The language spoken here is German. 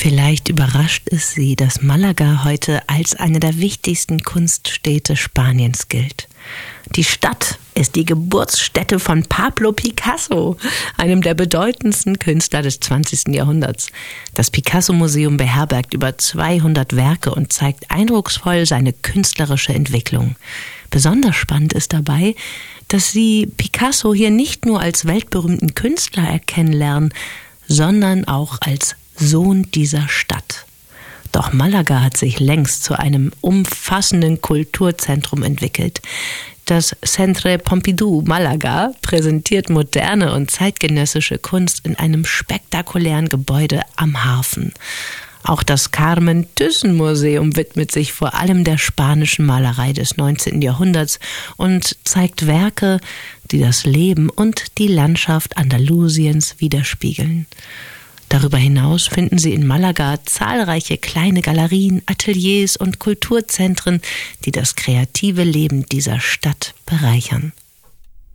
Vielleicht überrascht es Sie, dass Malaga heute als eine der wichtigsten Kunststädte Spaniens gilt. Die Stadt ist die Geburtsstätte von Pablo Picasso, einem der bedeutendsten Künstler des 20. Jahrhunderts. Das Picasso-Museum beherbergt über 200 Werke und zeigt eindrucksvoll seine künstlerische Entwicklung. Besonders spannend ist dabei, dass Sie Picasso hier nicht nur als weltberühmten Künstler erkennen lernen, sondern auch als Sohn dieser Stadt. Doch Malaga hat sich längst zu einem umfassenden Kulturzentrum entwickelt. Das Centre Pompidou Malaga präsentiert moderne und zeitgenössische Kunst in einem spektakulären Gebäude am Hafen. Auch das Carmen Thyssen-Museum widmet sich vor allem der spanischen Malerei des 19. Jahrhunderts und zeigt Werke, die das Leben und die Landschaft Andalusiens widerspiegeln. Darüber hinaus finden Sie in Malaga zahlreiche kleine Galerien, Ateliers und Kulturzentren, die das kreative Leben dieser Stadt bereichern.